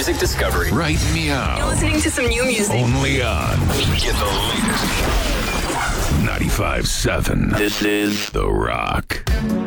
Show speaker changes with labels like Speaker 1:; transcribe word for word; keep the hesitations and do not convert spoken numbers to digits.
Speaker 1: music discovery.
Speaker 2: Right
Speaker 3: You're
Speaker 2: meow.
Speaker 3: listening to some new music.
Speaker 2: Only on
Speaker 1: Get the latest.
Speaker 2: ninety-five seven.
Speaker 1: This is
Speaker 2: The Rock.